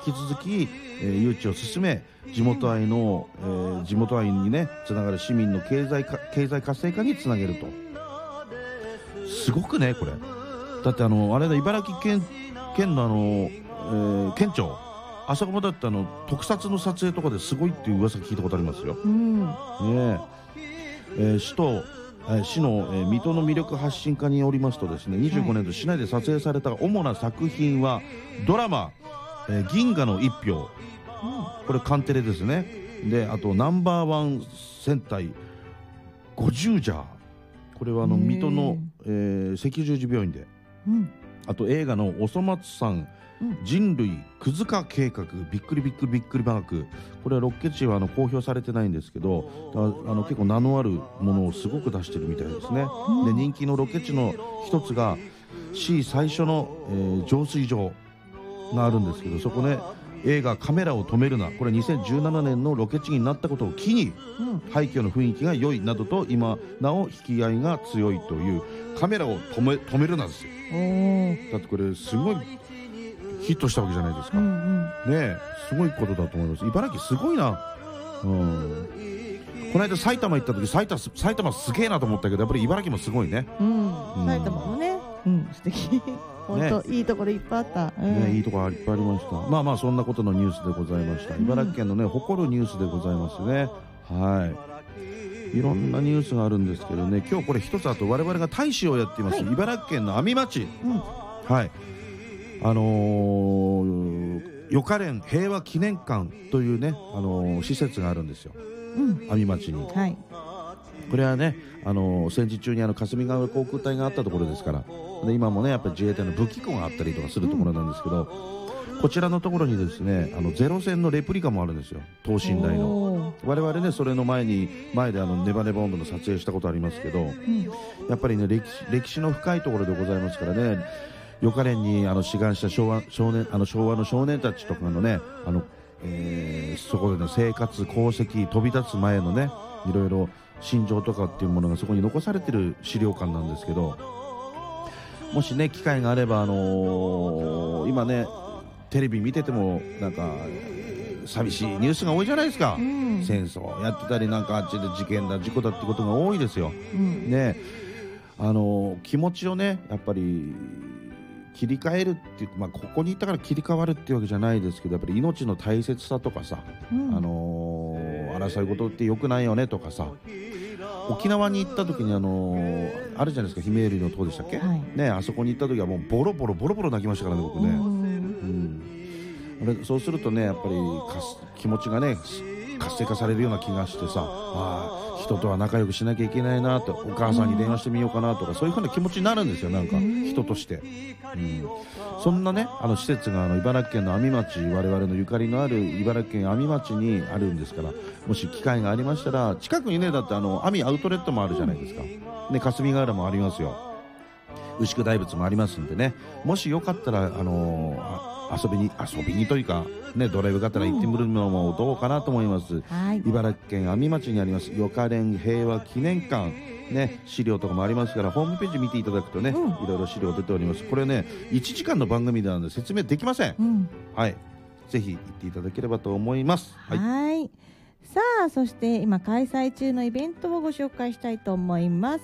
引き続き、誘致を進め地元愛にねつながる市民の経済活性化につなげると。すごくねこれだってあれだ茨城県の県庁あそこもだって特撮の撮影とかですごいっていう噂聞いたことありますよ。市の水戸の魅力発信課によりますとですね25年度市内で撮影された主な作品はドラマ銀河の一票、これカンテレですね。であとナンバーワン戦隊50ジャー、これは水戸の、赤十字病院で、あと映画のおそ松さん人類くず化計画びっくりびっくりびっくりマーク、これはロッケ地は公表されてないんですけど結構名のあるものをすごく出してるみたいですね。で人気のロケ地の一つが市最初の、浄水場があるんですけど、そこね映画カメラを止めるな、これ2017年のロケ地になったことを機に、廃墟の雰囲気が良いなどと今なお引き合いが強いというカメラを止めるなですよ。だってこれすごいヒットしたわけじゃないですか。ね、すごいことだと思います。茨城すごいな。この間埼玉行った時埼玉すげえなと思ったけどやっぱり茨城もすごいね。 埼玉もね、素敵。本当いいところいっぱいあった。 いいところいっぱいありました。まあそんなことのニュースでございました。茨城県のね誇るニュースでございますね。いろんなニュースがあるんですけどね、今日これ一つあと我々が大使をやっています、茨城県の阿見町、よかれん平和記念館というね、施設があるんですよ、阿見町に。これはね戦時中に霞ヶ浦航空隊があったところですから、で今もねやっぱり自衛隊の武器庫があったりとかするところなんですけど、こちらのところにですねゼロ戦のレプリカもあるんですよ、等身大の。我々ねそれの前でネバネバ温度の撮影したことありますけど、やっぱりね歴史の深いところでございますからね、よかれんに志願した昭和の少年たちとかのねそこでの生活功績飛び立つ前のねいろいろ心情とかっていうものがそこに残されてる資料館なんですけど、もしね機会があれば今ねテレビ見ててもなんか寂しいニュースが多いじゃないですか、戦争やってたりなんかあっちで事件だ事故だってことが多いですよ、ね。気持ちをねやっぱり切り替えるっていう、ここに行ったから切り替わるっていうわけじゃないですけど、やっぱり命の大切さとかさ、争い事って良くないよねとかさ、沖縄に行った時にあるじゃないですか、ひめゆりの塔でしたっけ、ね、あそこに行った時はもうボロボロ泣きましたからね僕ね。そうするとねやっぱり気持ちがね活性化されるような気がしてさ、人とは仲良くしなきゃいけないなと、お母さんに電話してみようかなとか、そういう風な気持ちになるんですよ、なんか人として、そんなね施設が茨城県の阿見町、我々のゆかりのある茨城県阿見町にあるんですから、もし機会がありましたら近くにねだって阿見アウトレットもあるじゃないですか、ね、霞ヶ浦もありますよ、牛久大仏もありますんでね、もしよかったら遊びにというかねドライブがてら行ってみるのもどうかなと思います、茨城県阿見町にありますよかれん平和記念館ね、資料とかもありますからホームページ見ていただくとね、いろいろ資料出ております。これね1時間の番組なので説明できません、ぜひ行っていただければと思います。 さあそして今開催中のイベントをご紹介したいと思います。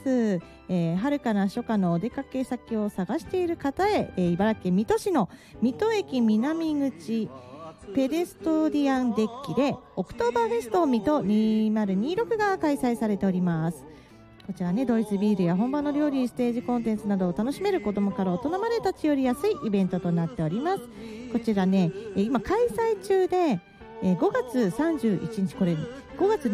春から初夏のお出かけ先を探している方へ、茨城県水戸市の水戸駅南口ペデストリアンデッキでオクトーバーフェスト水戸2026が開催されております。こちらねドイツビールや本場の料理、ステージコンテンツなどを楽しめる子どもから大人まで立ち寄りやすいイベントとなっております。こちらね今開催中で5月31日これ5月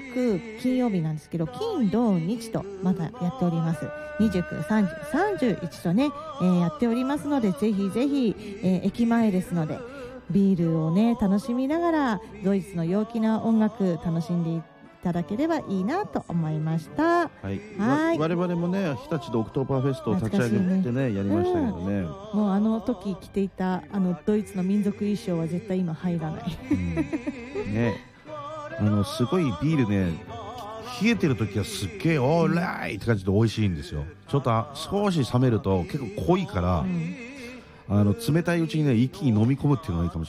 29金曜日なんですけど、金土日とまだやっております。29、30、31とね、やっておりますので、ぜひぜひ、駅前ですのでビールをね楽しみながらドイツの陽気な音楽楽しんでいただければいいなと思いました。 我々もね日立でオクトーバーフェストを立ち上げてねやりましたけどね、 もう時着ていたドイツの民族衣装は絶対今入らないね、すごいビールね冷えてる時はすっげえオーライって感じで美味しいんですよ。ちょっと少し冷めると結構濃いから、冷たいうちにね一気に飲み込むっていうのがいいかもしれない。